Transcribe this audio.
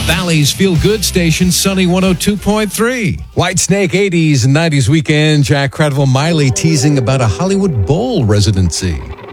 Valley's Feel Good Station, Sunny 102.3. Whitesnake 80s and 90s weekend. Jack Cradville Miley teasing about a Hollywood Bowl residency.